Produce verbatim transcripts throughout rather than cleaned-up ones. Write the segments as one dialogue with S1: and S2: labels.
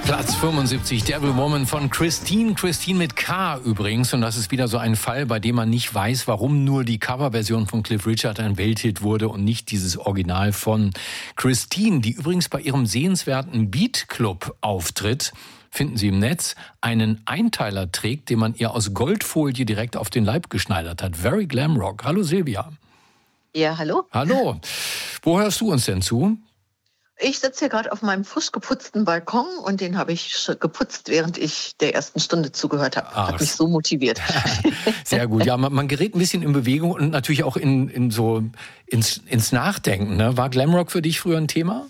S1: Platz fünfundsiebzig, Devil Woman von Christine. Christine mit K übrigens. Und das ist wieder so ein Fall, bei dem man nicht weiß, warum nur die Coverversion von Cliff Richard ein Welthit wurde und nicht dieses Original von Christine, die übrigens bei ihrem sehenswerten Beat Club auftritt. Finden Sie im Netz, einen Einteiler trägt, den man ihr aus Goldfolie direkt auf den Leib geschneidert hat. Very Glam Rock. Hallo Silvia.
S2: Ja, hallo.
S1: Hallo. Wo hörst du uns denn zu?
S2: Ich sitze hier gerade auf meinem frisch geputzten Balkon und den habe ich geputzt, während ich der ersten Stunde zugehört habe. Hat mich so motiviert.
S1: Sehr gut. Ja, man, man gerät ein bisschen in Bewegung und natürlich auch in, in so ins, ins Nachdenken. Ne? War Glamrock für dich früher ein Thema?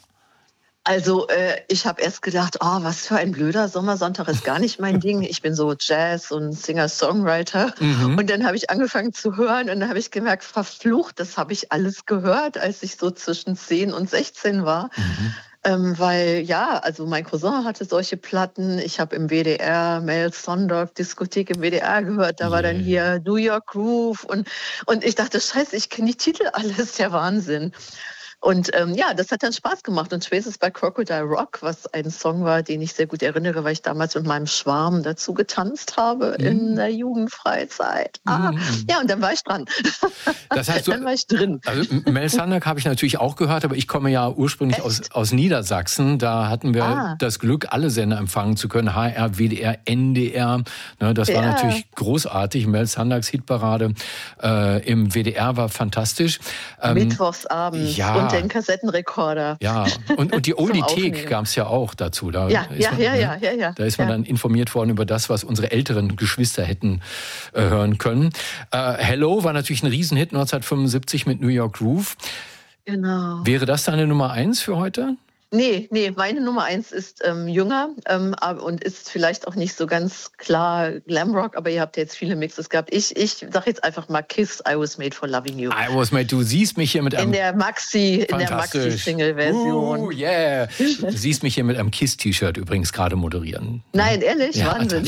S2: Also äh, ich habe erst gedacht, oh, was für ein blöder Sommersonntag, ist gar nicht mein Ding. Ich bin so Jazz- und Singer-Songwriter. Mhm. Und dann habe ich angefangen zu hören und dann habe ich gemerkt, verflucht, das habe ich alles gehört, als ich so zwischen zehn und sechzehn war. Mhm. Ähm, weil, ja, also mein Cousin hatte solche Platten. Ich habe im W D R, Mel Sondorf, Diskothek im W D R gehört. Da yeah. war dann hier New York Groove. Und, und ich dachte, scheiße, ich kenne die Titel alles, der Wahnsinn. Und ähm, ja, das hat dann Spaß gemacht. Und spätestens bei Crocodile Rock, was ein Song war, den ich sehr gut erinnere, weil ich damals mit meinem Schwarm dazu getanzt habe mm. in der Jugendfreizeit. Ah, mm. Ja, und dann war ich dran.
S1: Das heißt, du,
S2: dann war ich drin.
S1: Also Mel Sondorf habe ich natürlich auch gehört, aber ich komme ja ursprünglich aus, aus Niedersachsen. Da hatten wir ah. das Glück, alle Sender empfangen zu können. H R, W D R, N D R. Ne, das war ja. natürlich großartig. Mel Sondorfs Hitparade äh, im W D R war fantastisch.
S2: Ähm, Mittwochsabends.
S1: Ja.
S2: Und den Kassettenrekorder.
S1: Ja, und, und die Oldie-Thek gab es ja auch dazu. Da
S2: ja,
S1: ist
S2: ja,
S1: man,
S2: ja,
S1: ne?
S2: ja, ja, ja.
S1: Da ist man ja. dann informiert worden über das, was unsere älteren Geschwister hätten äh, hören können. Äh, Hello war natürlich ein Riesenhit neunzehnhundertfünfundsiebzig mit New York Groove.
S2: Genau.
S1: Wäre das deine Nummer eins für heute?
S2: Nee, nee, meine Nummer eins ist ähm, jünger ähm, und ist vielleicht auch nicht so ganz klar Glamrock, aber ihr habt ja jetzt viele Mixes gehabt. Ich, ich sag jetzt einfach mal Kiss, I Was Made for Loving You.
S1: I Was Made, du siehst mich hier mit einem...
S2: In der Maxi, in der Maxi-Single-Version.
S1: Uh, yeah. Du siehst mich hier mit einem Kiss-T-Shirt übrigens gerade moderieren.
S2: Nein, ehrlich? Ja, Wahnsinn.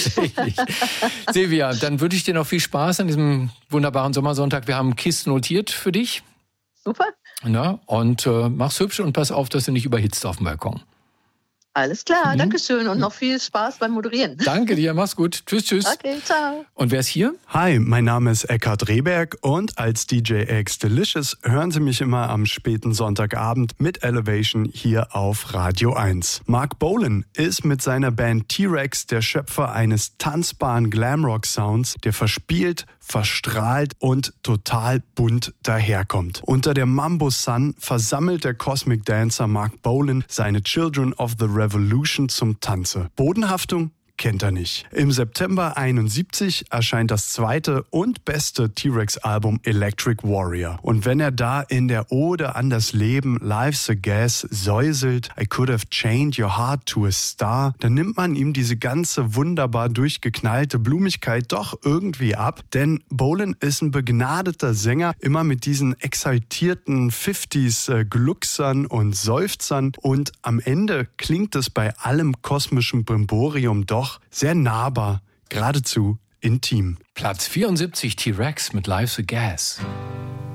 S1: Silvia, dann wünsche ich dir noch viel Spaß an diesem wunderbaren Sommersonntag. Wir haben Kiss notiert für dich.
S2: Super.
S1: Na, und äh, mach's hübsch und pass auf, dass du nicht überhitzt auf dem Balkon.
S2: Alles klar, mhm. danke schön und noch viel Spaß beim Moderieren.
S1: Danke dir, mach's gut. Tschüss, tschüss.
S2: Okay, ciao.
S1: Und wer ist hier?
S3: Hi, mein Name ist Eckhard Rehberg und als D J X Delicious hören Sie mich immer am späten Sonntagabend mit Elevation hier auf Radio eins. Mark Bolan ist mit seiner Band T-Rex der Schöpfer eines tanzbaren Glamrock-Sounds, der verspielt, verstrahlt und total bunt daherkommt. Unter der Mambo Sun versammelt der Cosmic Dancer Mark Bolan seine Children of the Revolution zum Tanze. Bodenhaftung kennt er nicht. Im September einundsiebzig erscheint das zweite und beste T-Rex-Album Electric Warrior. Und wenn er da in der Ode an das Leben Life's a Gas säuselt, I could have chained your heart to a star, dann nimmt man ihm diese ganze wunderbar durchgeknallte Blumigkeit doch irgendwie ab. Denn Bolan ist ein begnadeter Sänger, immer mit diesen exaltierten fünfziger äh, Glucksern und Seufzern. Und am Ende klingt es bei allem kosmischen Brimborium doch sehr nahbar, geradezu intim.
S1: Platz vierundsiebzig, T-Rex mit Life's a Gas.